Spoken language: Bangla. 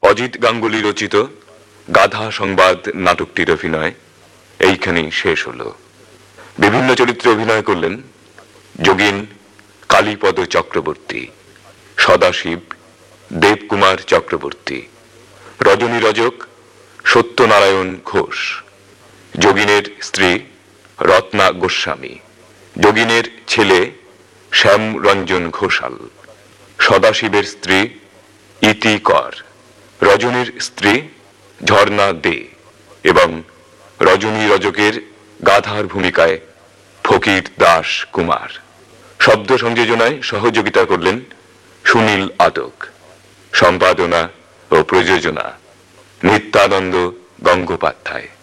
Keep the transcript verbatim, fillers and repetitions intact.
অজিত গাঙ্গুলি রচিত গাধা সংবাদ নাটকটির অভিনয় এইখানেই শেষ হলো। বিভিন্ন চরিত্রে অভিনয় করলেন যোগিন কালীপদ চক্রবর্তী, সদাশিব দেবকুমার চক্রবর্তী, রজনী রজক সত্যনারায়ণ ঘোষ, যোগিনের স্ত্রী রত্না গোস্বামী, যোগিনের ছেলে শ্যামরঞ্জন ঘোষাল, সদাশিবের স্ত্রী ইতি কর, রজনীর স্ত্রী ঝর্ণা দে এবং রজনী রজকের গাধার ভূমিকায় ফকির দাস কুমার। শব্দ সংযোজনায় সহযোগিতা করলেন সুনীল আদক। সম্পাদনা ও প্রযোজনা নিত্যানন্দ গঙ্গোপাধ্যায়।